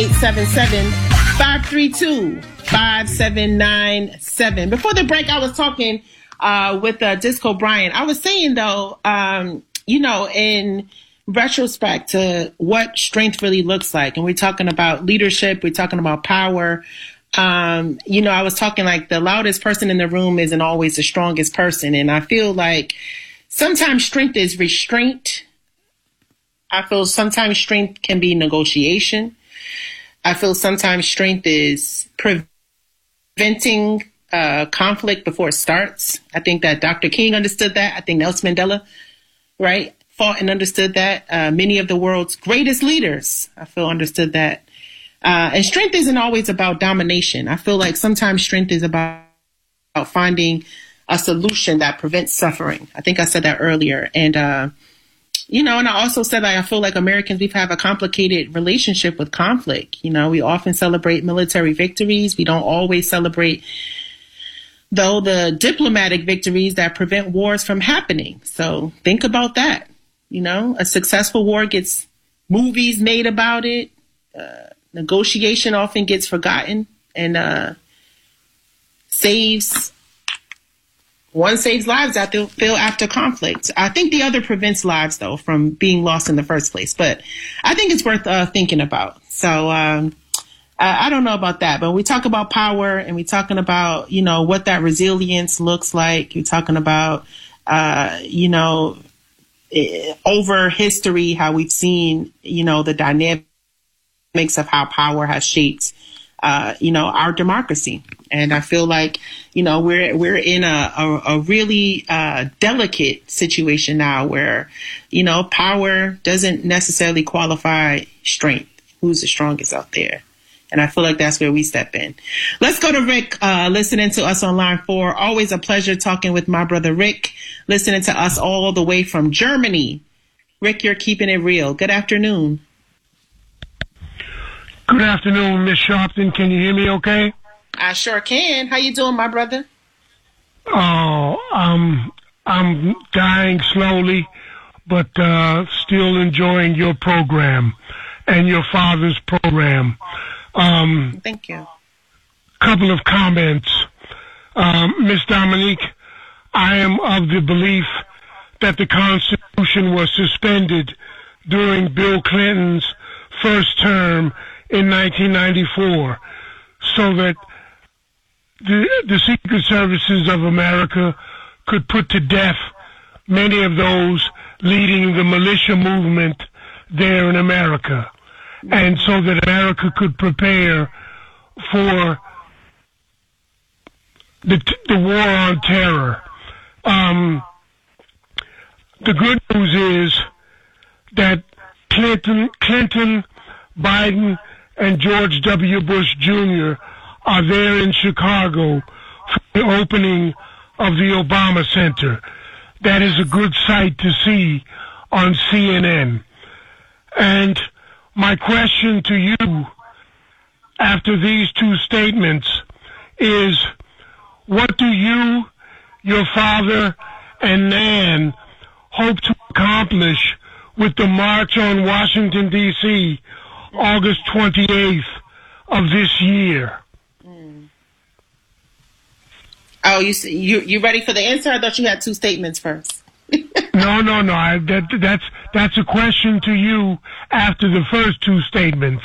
877-532-5797. Before the break, I was talking with Disco Brian. I was saying, though, in retrospect to what strength really looks like, and we're talking about leadership, we're talking about power. I was talking like the loudest person in the room isn't always the strongest person. And I feel like sometimes strength is restraint. I feel sometimes strength can be negotiation. I feel sometimes strength is preventing conflict before it starts. I think that Dr. King understood that. I think Nelson Mandela, right, fought and understood that. Many of the world's greatest leaders, I feel, understood that. And strength isn't always about domination. I feel like sometimes strength is about finding a solution that prevents suffering. I think I said that earlier. And, and I also said that I feel like Americans, we have a complicated relationship with conflict. We often celebrate military victories. We don't always celebrate, though, the diplomatic victories that prevent wars from happening. So think about that. A successful war gets movies made about it. Negotiation often gets forgotten and saves lives after conflict. I think the other prevents lives, though, from being lost in the first place. But I think it's worth thinking about. So I don't know about that. But we talk about power and we're talking about, what that resilience looks like. We're talking about, over history, how we've seen, the dynamics of how power has shaped, our democracy. And I feel like, we're in a really delicate situation now where, power doesn't necessarily qualify strength. Who's the strongest out there? And I feel like that's where we step in. Let's go to Rick, listening to us on line 4. Always a pleasure talking with my brother Rick, listening to us all the way from Germany. Rick, you're keeping it real. Good afternoon. Good afternoon, Miss Sharpton. Can you hear me okay? I sure can. How you doing, my brother? Oh, I'm dying slowly, but still enjoying your program and your father's program. Thank you. Couple of comments. Miss Dominique, I am of the belief that the Constitution was suspended during Bill Clinton's first term in 1994 so that the Secret Services of America could put to death many of those leading the militia movement there in America, and so that America could prepare for the war on terror. The good news is that Clinton, Biden, and George W. Bush Jr. are there in Chicago for the opening of the Obama Center. That is a good sight to see on CNN. And my question to you after these two statements is, what do you, your father, and Nan hope to accomplish with the March on Washington, D.C., August 28th of this year? Oh, you ready for the answer? I thought you had two statements first. No. That's a question to you after the first two statements.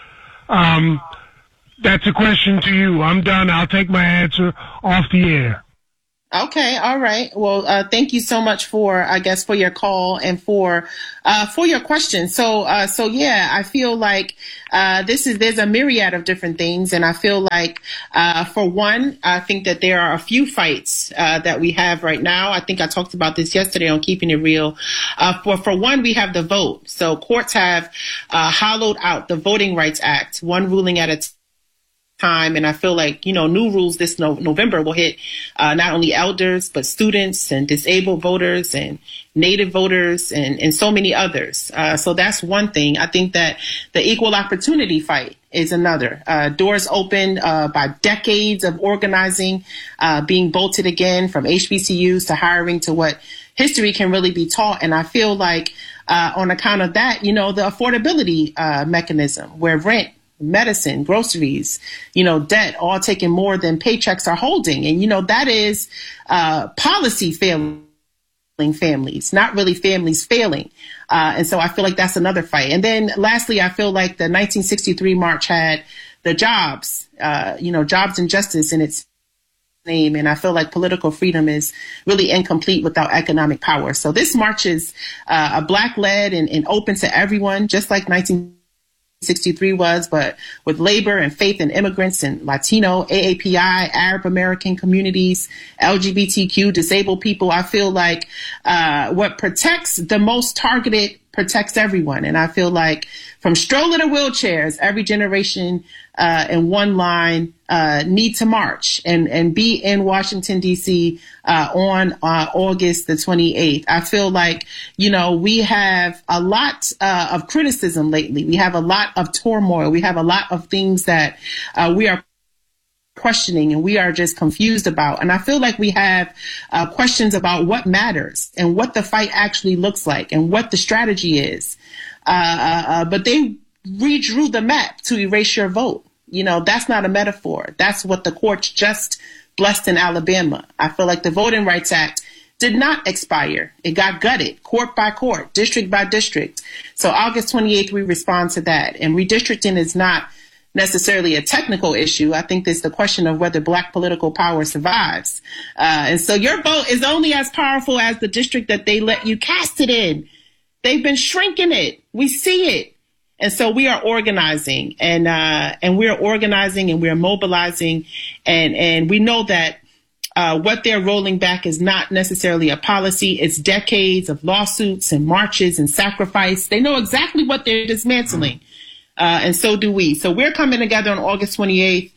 That's a question to you. I'm done. I'll take my answer off the air. Okay. All right. Well, thank you so much for your call and for your question. So yeah, I feel like, there's a myriad of different things. And I feel like, for one, I think that there are a few fights, that we have right now. I think I talked about this yesterday on Keeping It Real. For one, we have the vote. So courts have, hollowed out the Voting Rights Act, one ruling at a time. And I feel like, new rules this November will hit not only elders, but students and disabled voters and Native voters and so many others. So that's one thing. I think that the equal opportunity fight is another. Doors open by decades of organizing, being bolted again from HBCUs to hiring to what history can really be taught. And I feel like on account of that, the affordability mechanism where rent medicine, groceries, debt, all taking more than paychecks are holding. And, that is policy failing families, not really families failing. And so I feel like that's another fight. And then lastly, I feel like the 1963 march had the jobs and justice in its name. And I feel like political freedom is really incomplete without economic power. So this march is a Black-led and open to everyone, just like 1963 was, but with labor and faith in immigrants and Latino, AAPI, Arab American communities, LGBTQ, disabled people. I feel like what protects the most targeted protects everyone. And I feel like from stroller to wheelchairs, every generation in one line need to march and be in Washington, D.C. On August the 28th. I feel like, we have a lot of criticism lately. We have a lot of turmoil. We have a lot of things that we are questioning and we are just confused about. And I feel like we have questions about what matters and what the fight actually looks like and what the strategy is. But they redrew the map to erase your vote. That's not a metaphor. That's what the courts just blessed in Alabama. I feel like the Voting Rights Act did not expire. It got gutted, court by court, district by district. So August 28th, we respond to that. And redistricting is not necessarily a technical issue. I think it's the question of whether Black political power survives. And so your vote is only as powerful as the district that they let you cast it in. They've been shrinking it. We see it. And so we are organizing and we're organizing and we're mobilizing and we know that what they're rolling back is not necessarily a policy. It's decades of lawsuits and marches and sacrifice. They know exactly what they're dismantling. And so do we. So we're coming together on August 28th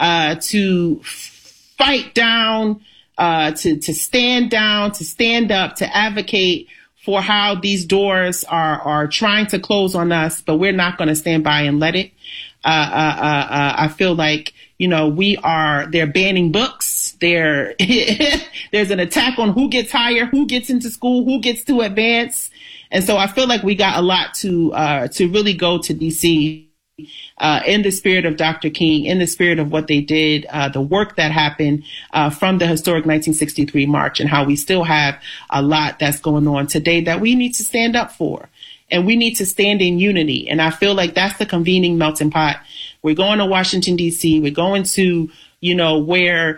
to fight down, to stand down, to stand up, to advocate for how these doors are trying to close on us, but we're not going to stand by and let it. I feel like, they're banning books. There's an attack on who gets higher, who gets into school, who gets to advance. And so I feel like we got a lot to really go to DC in the spirit of Dr. King, in the spirit of what they did, the work that happened from the historic 1963 march, and how we still have a lot that's going on today that we need to stand up for. And we need to stand in unity. And I feel like that's the convening melting pot. We're going to Washington, D.C. We're going to, where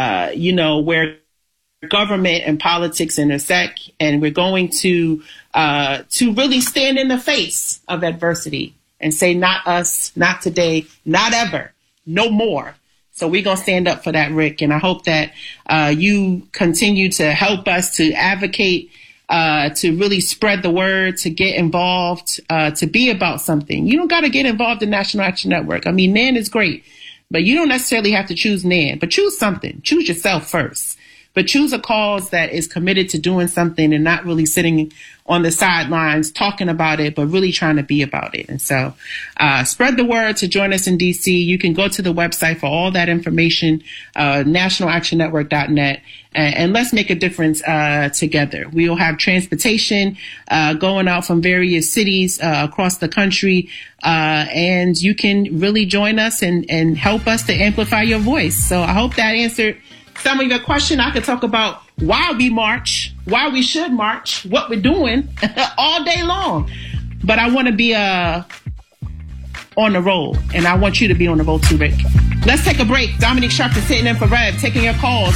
government and politics intersect. And we're going to really stand in the face of adversity and say, not us, not today, not ever, no more. So we're going to stand up for that, Rick. And I hope that you continue to help us to advocate, to really spread the word, to get involved, to be about something. You don't got to get involved in National Action Network. I mean, NAN is great, but you don't necessarily have to choose NAN, but choose something. Choose yourself first. But choose a cause that is committed to doing something and not really sitting on the sidelines talking about it, but really trying to be about it. And so spread the word to join us in D.C. You can go to the website for all that information, nationalactionnetwork.net, and let's make a difference together. We'll have transportation going out from various cities across the country, and you can really join us and help us to amplify your voice. So I hope that answered some of your question. I could talk about why we march, why we should march, what we're doing all day long. But I want to be on the roll, and I want you to be on the roll too, Rick. Let's take a break. Dominique Sharp is sitting in for Rev, taking your calls,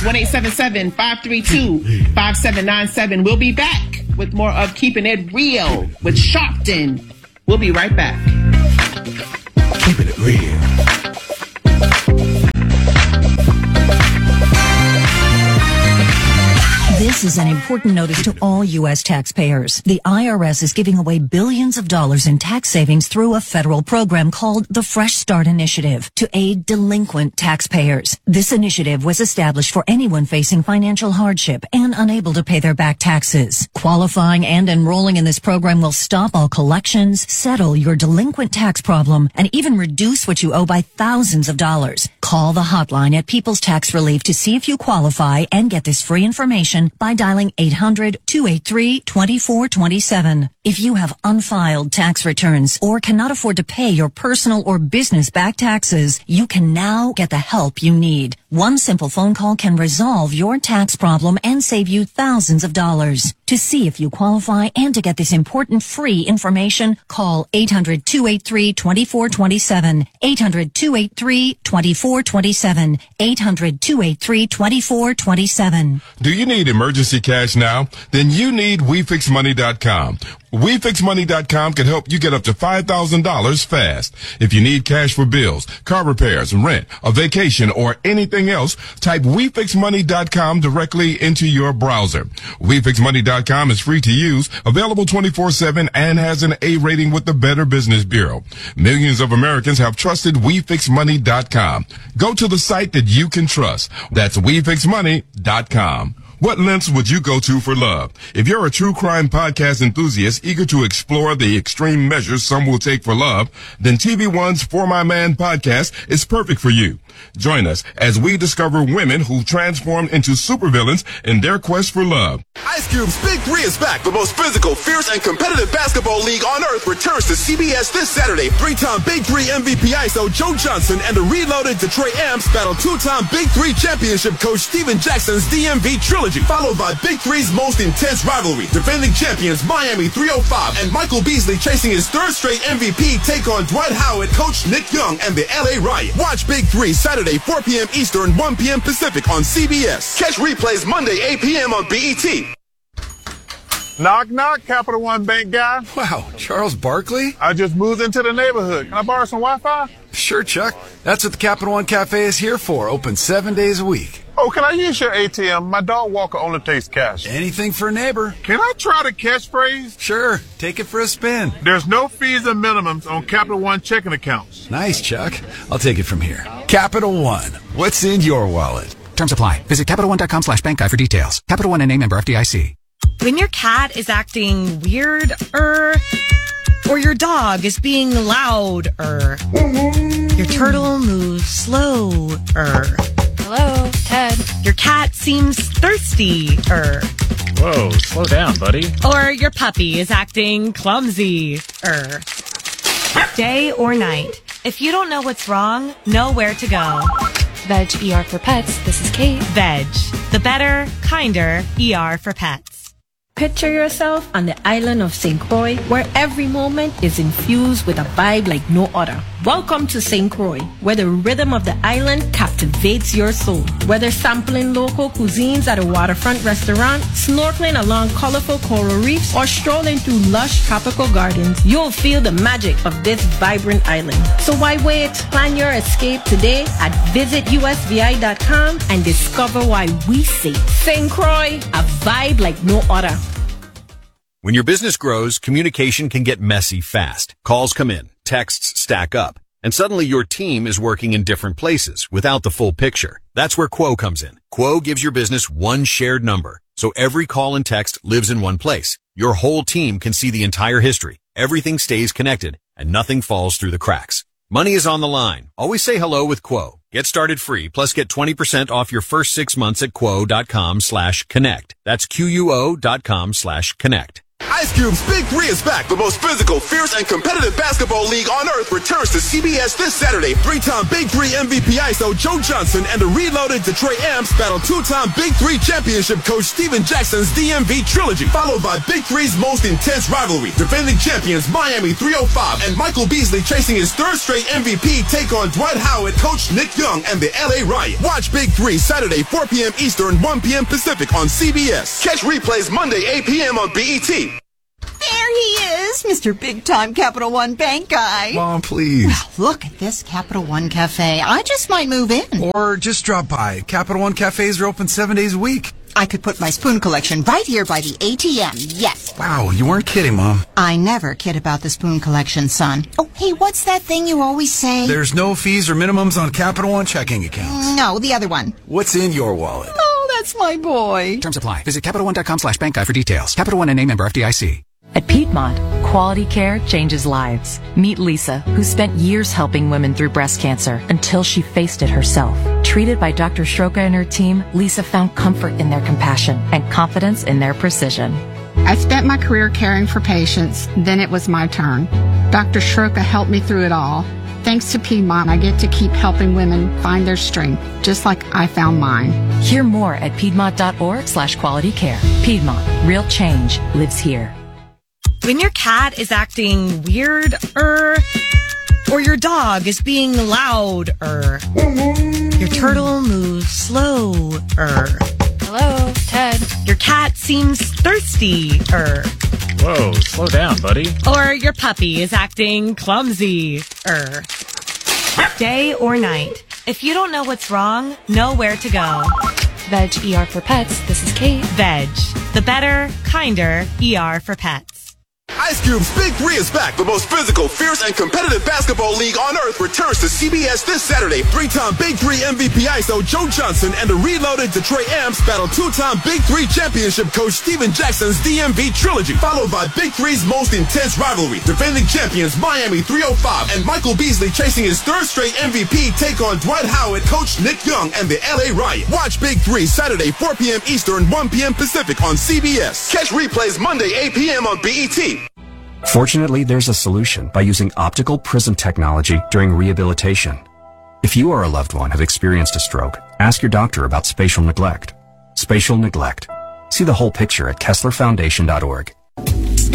1-877-532-5797. We'll be back with more of Keeping It Real with Sharpton. We'll be right back. Keeping it real. This is an important notice to all U.S. taxpayers. The IRS is giving away billions of dollars in tax savings through a federal program called the Fresh Start Initiative to aid delinquent taxpayers. This initiative was established for anyone facing financial hardship and unable to pay their back taxes. Qualifying and enrolling in this program will stop all collections, settle your delinquent tax problem, and even reduce what you owe by thousands of dollars. Call Call the hotline at People's Tax Relief to see if you qualify and get this free information by dialing 800-283-2427. If you have unfiled tax returns or cannot afford to pay your personal or business back taxes, you can now get the help you need. One simple phone call can resolve your tax problem and save you thousands of dollars. To see if you qualify and to get this important free information, call 800-283-2427. 800-283-2427. 800-283-2427. Do you need emergency cash now? Then you need WeFixMoney.com. WeFixMoney.com can help you get up to $5,000 fast. If you need cash for bills, car repairs, rent, a vacation, or anything else, type WeFixMoney.com directly into your browser. WeFixMoney.com is free to use, available 24/7, and has an A rating with the Better Business Bureau. Millions of Americans have trusted WeFixMoney.com. Go to the site that you can trust. That's WeFixMoney.com. What lengths would you go to for love? If you're a true crime podcast enthusiast eager to explore the extreme measures some will take for love, then TV1's For My Man podcast is perfect for you. Join us as we discover women who transformed into supervillains in their quest for love. Ice Cube's Big 3 is back. The most physical, fierce, and competitive basketball league on earth returns to CBS this Saturday. 3-time Big 3 MVP ISO Joe Johnson and the reloaded Detroit Amps battle 2-time Big 3 championship coach Steven Jackson's DMV trilogy, followed by Big 3's most intense rivalry. Defending champions Miami 305 and Michael Beasley chasing his third straight MVP take on Dwight Howard, coach Nick Young, and the LA Riot. Watch Big 3 Saturday, 4 p.m. Eastern, 1 p.m. Pacific on CBS. Catch replays Monday, 8 p.m. on BET. Knock, knock, Capital One Bank guy. Wow, Charles Barkley? I just moved into the neighborhood. Can I borrow some Wi-Fi? Sure, Chuck. That's what the Capital One Cafe is here for. Open 7 days a week. Oh, can I use your ATM? My dog walker only takes cash. Anything for a neighbor. Can I try the catchphrase? Sure, take it for a spin. There's no fees and minimums on Capital One checking accounts. Nice, Chuck. I'll take it from here. Capital One. What's in your wallet? Terms apply. Visit CapitalOne.com/bank guide for details. Capital One and a member FDIC. When your cat is acting weird, or your dog is being loud, your turtle moves slow, Hello, Ted. Your cat seems thirsty, Whoa, slow down, buddy. Or your puppy is acting clumsy, Day or night, if you don't know what's wrong, know where to go. Veg ER for Pets. This is Kate. Veg, the better, kinder ER for pets. Picture yourself on the island of St. Croix, where every moment is infused with a vibe like no other. Welcome to St. Croix, where the rhythm of the island captivates your soul. Whether sampling local cuisines at a waterfront restaurant, snorkeling along colorful coral reefs, or strolling through lush tropical gardens, you'll feel the magic of this vibrant island. So why wait? Plan your escape today at visitusvi.com and discover why we say St. Croix, a vibe like no other. When your business grows, communication can get messy fast. Calls come in, texts stack up, and suddenly your team is working in different places without the full picture. That's where Quo comes in. Quo gives your business one shared number, so every call and text lives in one place. Your whole team can see the entire history. Everything stays connected, and nothing falls through the cracks. Money is on the line. Always say hello with Quo. Get started free, plus get 20% off your first 6 months at quo.com/connect. That's QUO.com/connect. Ice Cube's Big 3 is back. The most physical, fierce, and competitive basketball league on earth returns to CBS this Saturday. 3-time Big 3 MVP ISO Joe Johnson and the reloaded Detroit Amps battle 2-time Big 3 championship coach Steven Jackson's DMV trilogy, followed by Big 3's most intense rivalry. Defending champions Miami 305 and Michael Beasley chasing his third straight MVP take on Dwight Howard, coach Nick Young, and the LA Riot. Watch Big 3 Saturday, 4 p.m. Eastern, 1 p.m. Pacific on CBS. Catch replays Monday, 8 p.m. on BET. There he is, Mr. Big-Time Capital One Bank guy. Mom, please. Well, look at this Capital One Cafe. I just might move in. Or just drop by. Capital One Cafes are open 7 days a week. I could put my spoon collection right here by the ATM, yes. Wow, you weren't kidding, Mom. I never kid about the spoon collection, son. Oh, hey, what's that thing you always say? There's no fees or minimums on Capital One checking accounts. No, the other one. What's in your wallet? Oh, that's my boy. Terms apply. Visit CapitalOne.com/bank guide for details. Capital One and a member FDIC. At Piedmont, Quality care changes lives. Meet Lisa, who spent years helping women through breast cancer until she faced it herself. Treated by Dr. Shroka and her team, Lisa found comfort in their compassion and confidence in their precision. I spent my career caring for patients, then it was my turn. Dr. Shroka helped me through it all. Thanks to Piedmont, I get to keep helping women find their strength, just like I found mine. Hear more at Piedmont.org/quality care. Piedmont, real change lives here. When your cat is acting weird or your dog is being loud your turtle moves slow Hello, Ted. Your cat seems thirsty Whoa, slow down, buddy. or your puppy is acting clumsy Day or night, if you don't know what's wrong, know where to go. Veg ER for Pets. This is Kate. Veg, the better, kinder ER for pets. Ice Cube's Big Three is back. The most physical, fierce, and competitive basketball league on earth returns to CBS this Saturday. 3-time Big Three MVP ISO Joe Johnson and the reloaded Detroit Amps battle 2-time Big Three championship coach Steven Jackson's DMV trilogy, followed by Big Three's most intense rivalry. Defending champions Miami 305 and Michael Beasley chasing his third straight MVP take on Dwight Howard, coach Nick Young, and the LA Riot. Watch Big Three Saturday 4 p.m. Eastern, 1 p.m. Pacific on CBS. Catch replays Monday 8 p.m. on BET. Fortunately, there's a solution by using optical prism technology during rehabilitation. If you or a loved one have experienced a stroke, ask your doctor about spatial neglect. Spatial neglect. See the whole picture at KesslerFoundation.org.